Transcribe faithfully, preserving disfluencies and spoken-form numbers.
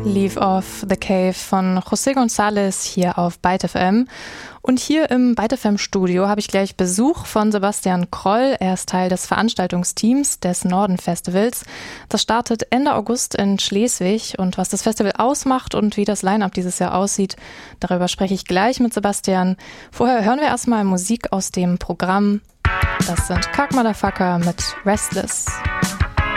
Leave Off the Cave von José González hier auf Byte F M. Und hier im Byte F M Studio habe ich gleich Besuch von Sebastian Kroll. Er ist Teil des Veranstaltungsteams des Norden Festivals. Das startet Ende August in Schleswig. Und was das Festival ausmacht und wie das Line-Up dieses Jahr aussieht, darüber spreche ich gleich mit Sebastian. Vorher hören wir erstmal Musik aus dem Programm. Das sind Kack Motherfucker mit Restless.